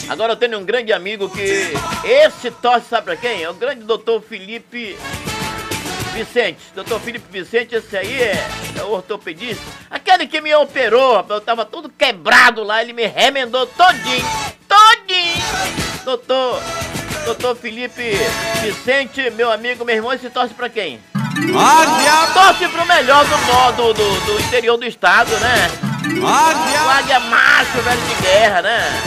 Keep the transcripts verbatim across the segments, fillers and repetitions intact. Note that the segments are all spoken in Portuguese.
Agora eu tenho um grande amigo que esse torce, sabe pra quem? É o grande doutor Felipe Vicente. doutor Felipe Vicente, esse aí é, é o ortopedista. Aquele que me operou, eu tava todo quebrado lá, ele me remendou todinho, todinho. Doutor, doutor Felipe Vicente, meu amigo, meu irmão, esse torce pra quem? Águia! Torce pro melhor do, do, do, do interior do estado, né? Águia! O águia macho, velho de guerra, né?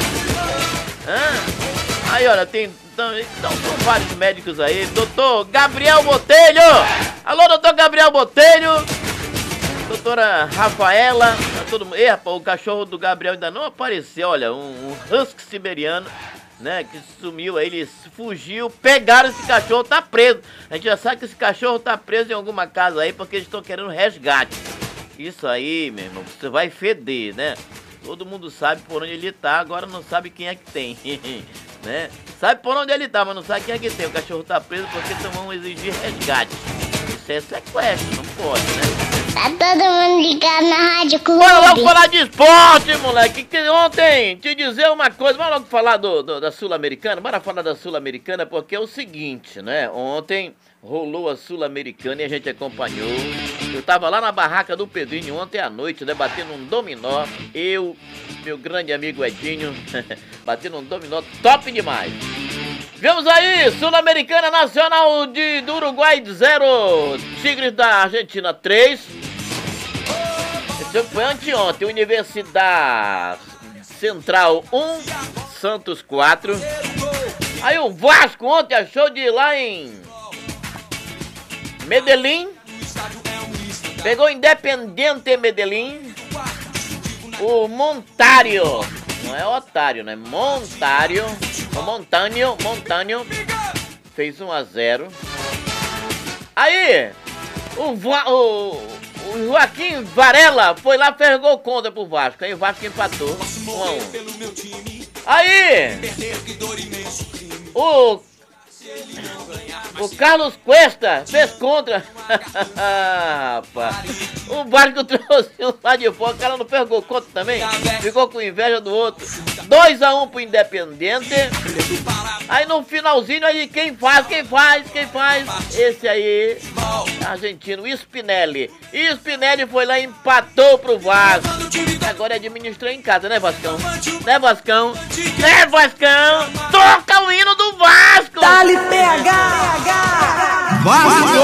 Hã? Aí, olha, tem... Então, então, são vários médicos aí. Doutor Gabriel Botelho! Alô, doutor Gabriel Botelho! Doutora Rafaela, tá todo mundo... Ei, rapaz, o cachorro do Gabriel ainda não apareceu, olha, um, um husky siberiano, né, que sumiu aí, ele fugiu, pegaram esse cachorro, tá preso. A gente já sabe que esse cachorro tá preso em alguma casa aí, porque eles estão querendo resgate. Isso aí, meu irmão, você vai feder, né? Todo mundo sabe por onde ele tá, agora não sabe quem é que tem, né? Sabe por onde ele tá, mas não sabe quem é que tem. O cachorro tá preso porque então vão exigir resgate. Isso é sequestro, não pode, né? Tá todo mundo ligado na Rádio Clube. Bora logo falar de esporte, moleque. Que ontem, te dizer uma coisa, bora logo falar do, do, da Sul-Americana. Bora falar da Sul-Americana porque é o seguinte, né? Ontem rolou a Sul-Americana e a gente acompanhou. Eu tava lá na barraca do Pedrinho ontem à noite, né? Batendo um dominó. Eu, meu grande amigo Edinho, batendo um dominó top demais. Vemos aí, Sul-Americana Nacional de, do Uruguai zero, Tigres da Argentina três. Esse jogo foi anteontem, Universidade Central um, Santos quatro. Aí o Vasco ontem achou de ir lá em Medellín, pegou Independiente Medellín, o Montário, não é Otário, né? Montário, o Montânio, Montânio, fez um a zero. Aí, o, o, o Joaquim Varela foi lá, fez gol contra pro Vasco, aí o Vasco empatou, um a um. Aí, o... O Carlos Cuesta fez contra. Rapaz, o Vasco trouxe um lá de fora, o cara não pegou contra também. Ficou com inveja do outro. dois a um pro Independente. Aí no finalzinho aí, quem faz, quem faz, quem faz? Esse aí, argentino, Spinelli. E Spinelli foi lá e empatou pro Vasco. Agora administrou em casa, né, Vascão? Né, Vascão? Né, Vascão? Toca o hino do Vasco! Dá-lhe P H! Vasco!